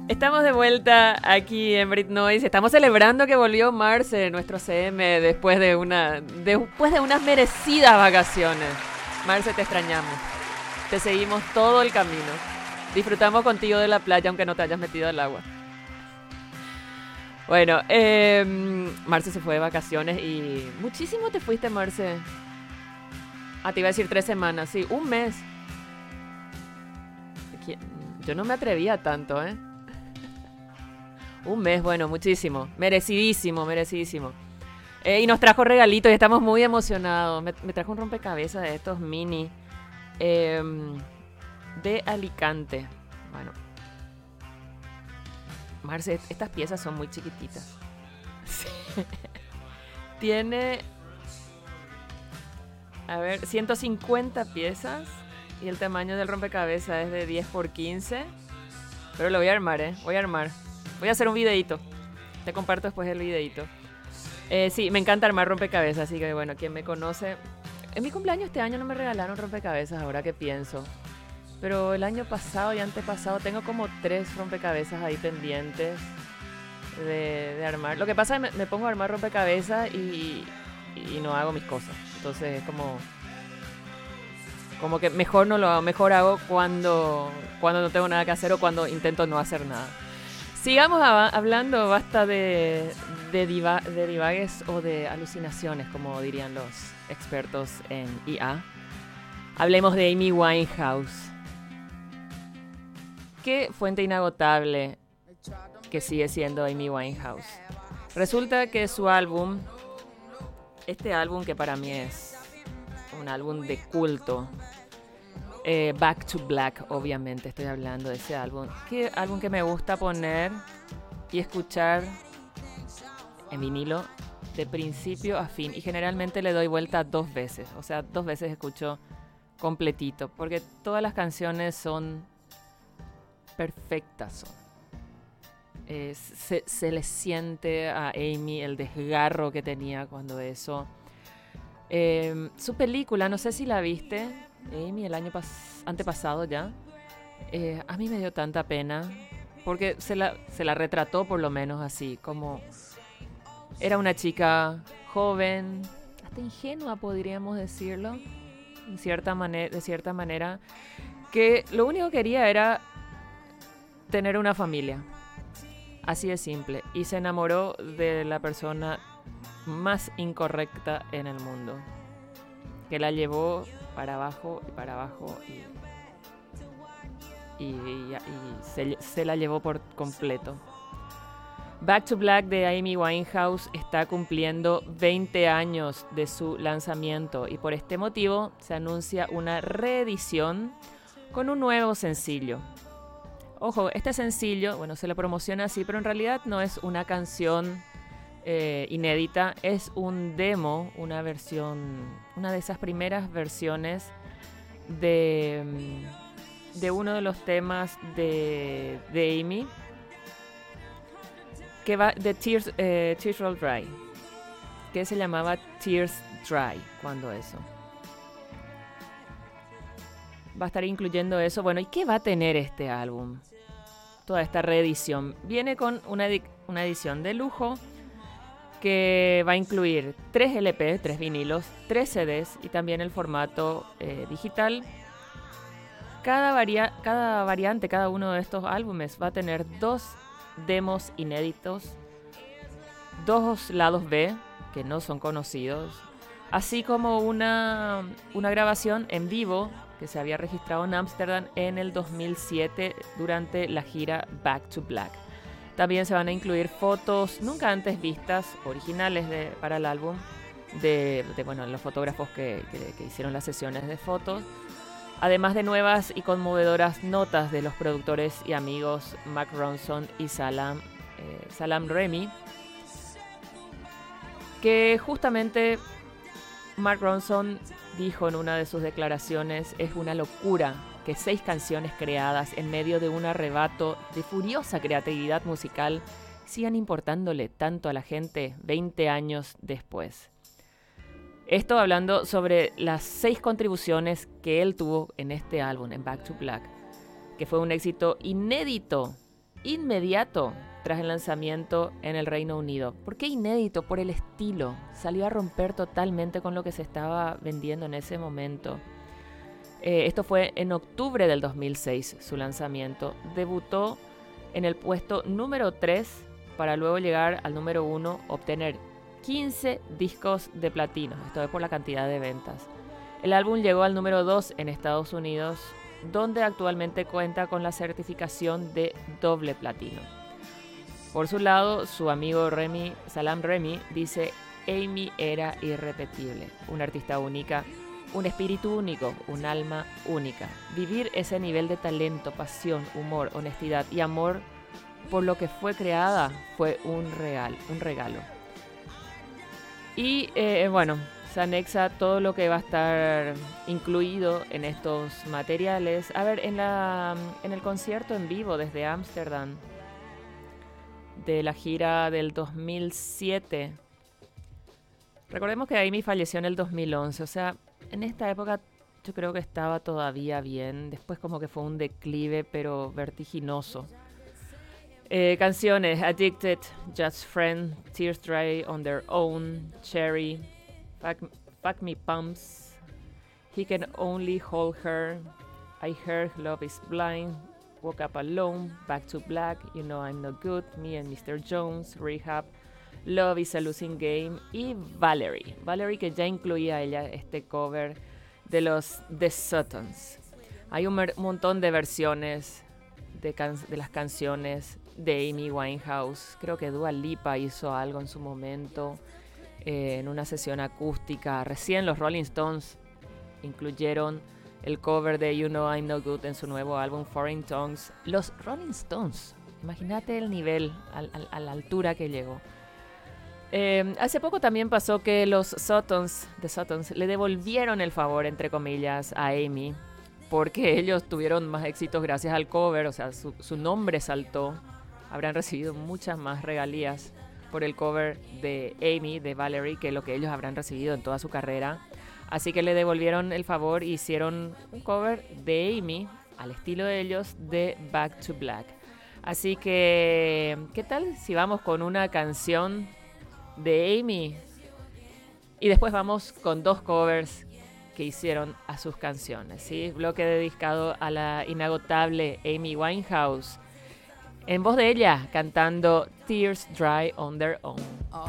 Estamos de vuelta aquí en Brit Noise. Estamos celebrando que volvió Marce, nuestro CM, después de unas merecidas vacaciones. Marce, te extrañamos. Te seguimos todo el camino. Disfrutamos contigo de la playa, aunque no te hayas metido al agua. Bueno, Marce se fue de vacaciones y muchísimo te fuiste, Marce. Te iba a decir 3 semanas, sí, un mes. Yo no me atrevía tanto, ¿eh? Un mes, bueno, muchísimo. Merecidísimo, merecidísimo. Y nos trajo regalitos y estamos muy emocionados. Me trajo un rompecabezas de estos mini de Alicante. Bueno. Marce, estas piezas son muy chiquititas. Sí. Tiene, 150 piezas. Y el tamaño del rompecabezas es de 10 por 15. Pero lo voy a armar, Voy a armar. Voy a hacer un videito. Te comparto después el videito. Sí, me encanta armar rompecabezas, así que bueno, quien me conoce... En mi cumpleaños este año no me regalaron rompecabezas, ahora que pienso. Pero el año pasado y antepasado tengo como 3 rompecabezas ahí pendientes de armar. Lo que pasa es que me pongo a armar rompecabezas y no hago mis cosas. Entonces es como que mejor no lo hago. Mejor hago cuando no tengo nada que hacer o cuando intento no hacer nada. Sigamos hablando, basta de divagues o de alucinaciones, como dirían los expertos en IA. Hablemos de Amy Winehouse. Qué fuente inagotable que sigue siendo Amy Winehouse. Resulta que su álbum, este álbum que para mí es un álbum de culto, Back to Black, obviamente estoy hablando de ese álbum. Qué álbum que me gusta poner y escuchar en vinilo de principio a fin. Y generalmente le doy vuelta 2 veces. O sea, 2 veces escucho completito. Porque todas las canciones son perfectas. Se le siente a Amy el desgarro que tenía cuando eso. Su película, no sé si la viste, Amy, el año antepasado ya. A mí me dio tanta pena porque se la retrató por lo menos así, como era una chica joven, hasta ingenua podríamos decirlo, de cierta manera, que lo único que quería era tener una familia, así de simple, y se enamoró de la persona más incorrecta en el mundo, que la llevó para abajo y para abajo y se la llevó por completo. Back to Black de Amy Winehouse está cumpliendo 20 años de su lanzamiento y por este motivo se anuncia una reedición con un nuevo sencillo. Ojo, este sencillo, bueno, se lo promociona así, pero en realidad no es una canción inédita, es un demo, una de esas primeras versiones de uno de los temas de Amy, que va de Tears Roll Dry, que se llamaba Tears Dry cuando eso. Va a estar incluyendo eso. Bueno, ¿y qué va a tener este álbum? Toda esta reedición. Viene con una edición de lujo que va a incluir 3 LP, 3 vinilos, 3 CDs y también el formato digital. Cada variante, cada uno de estos álbumes va a tener 2 demos inéditos, 2 lados B que no son conocidos, así como una grabación en vivo que se había registrado en Ámsterdam en el 2007 durante la gira Back to Black. También se van a incluir fotos nunca antes vistas, originales para el álbum, de los fotógrafos que hicieron las sesiones de fotos, además de nuevas y conmovedoras notas de los productores y amigos Mark Ronson y Salam Remy, que justamente Mark Ronson dijo en una de sus declaraciones: es una locura que 6 canciones creadas en medio de un arrebato de furiosa creatividad musical sigan importándole tanto a la gente 20 años después. Esto hablando sobre las 6 contribuciones que él tuvo en este álbum, en Back to Black, que fue un éxito inédito inmediato tras el lanzamiento en el Reino Unido. ¿Por qué inédito? Por el estilo. Salió a romper totalmente con lo que se estaba vendiendo en ese momento. Esto fue en octubre del 2006, su lanzamiento. Debutó en el puesto número 3 para luego llegar al número 1, obtener 15 discos de platino. Esto es por la cantidad de ventas. El álbum llegó al número 2 en Estados Unidos, donde actualmente cuenta con la certificación de doble platino. Por su lado, su amigo Salaam Remi, dice: Amy era irrepetible, una artista única, un espíritu único, un alma única. Vivir ese nivel de talento, pasión, humor, honestidad y amor por lo que fue creada fue un regalo. Y bueno, se anexa todo lo que va a estar incluido en estos materiales. A ver, en el concierto en vivo desde Ámsterdam de la gira del 2007. Recordemos que Amy falleció en el 2011, o sea, en esta época yo creo que estaba todavía bien. Después como que fue un declive, pero vertiginoso. Canciones: Addicted, Just Friend, Tears Dry on Their Own, Cherry, Fuck Me Pumps, He Can Only Hold Her, I Heard Love Is Blind, Woke Up Alone, Back to Black, You Know I'm No Good, Me and Mr. Jones, Rehab, Love Is a Losing Game y Valerie. Valerie, que ya incluía ella este cover de los The Suttons. Hay un montón de versiones de las canciones de Amy Winehouse. Creo que Dua Lipa hizo algo en su momento en una sesión acústica. Recién los Rolling Stones incluyeron el cover de You Know I'm No Good en su nuevo álbum Foreign Tongues. Los Rolling Stones, imagínate el nivel, a la altura que llegó. Hace poco también pasó que los The Suttons le devolvieron el favor, entre comillas, a Amy, porque ellos tuvieron más éxitos gracias al cover. O sea, su nombre saltó. Habrán recibido muchas más regalías por el cover de Amy, de Valerie, que lo que ellos habrán recibido en toda su carrera. Así que le devolvieron el favor y hicieron un cover de Amy, al estilo de ellos, de Back to Black. Así que, ¿qué tal si vamos con una canción de Amy? Y después vamos con dos covers que hicieron a sus canciones, ¿sí? Bloque dedicado a la inagotable Amy Winehouse, en voz de ella, cantando Tears Dry on Their Own.